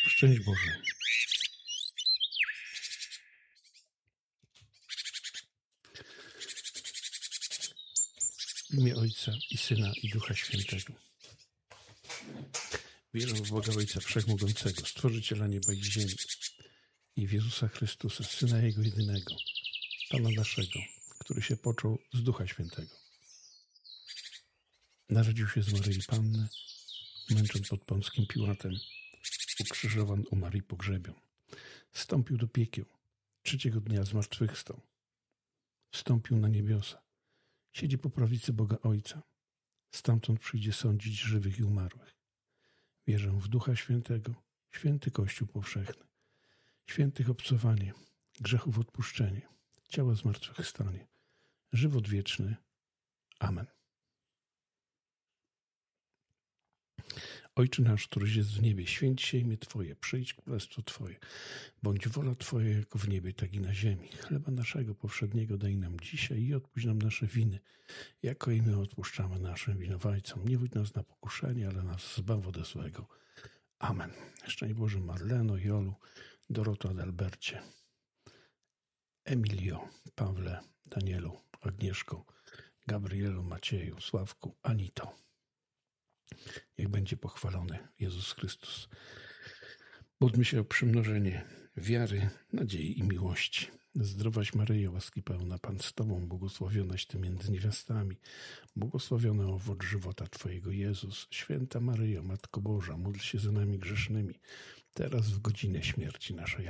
Szczęść Boże. W imię Ojca i Syna i Ducha Świętego. Wierzę w Boga Ojca Wszechmogącego, Stworzyciela nieba i ziemi, i w Jezusa Chrystusa, Syna Jego jedynego, Pana naszego, który się począł z Ducha Świętego. Narodził się z Maryi Panny, męczon pod Pąckim Piłatem, ukrzyżowan, umarł i pogrzebion. Zstąpił do piekieł, trzeciego dnia zmartwychwstał. Wstąpił na niebiosa. Siedzi po prawicy Boga Ojca. Stamtąd przyjdzie sądzić żywych i umarłych. Wierzę w Ducha Świętego, święty Kościół powszechny, świętych obcowanie, grzechów odpuszczenie, ciała zmartwychwstanie, żywot wieczny. Amen. Ojcze nasz, któryś jest w niebie, święć się imię Twoje, przyjdź królestwo Twoje. Bądź wola Twoja jako w niebie, tak i na ziemi. Chleba naszego powszedniego daj nam dzisiaj i odpuść nam nasze winy, jako i my odpuszczamy naszym winowajcom. Nie wódź nas na pokuszenie, ale nas zbaw ode złego. Amen. Szczęść Boże Marleno, Jolu, Doroto, Adalbercie, Emilio, Pawle, Danielu, Agnieszko, Gabrielu, Macieju, Sławku, Anito. Niech będzie pochwalony Jezus Chrystus. Módlmy się o przymnożenie wiary, nadziei i miłości. Zdrowaś Maryjo, łaski pełna, Pan z Tobą, błogosławionaś Ty między niewiastami, błogosławiony owoc żywota Twojego, Jezus. Święta Maryjo, Matko Boża, módl się za nami grzesznymi, teraz w godzinę śmierci naszej.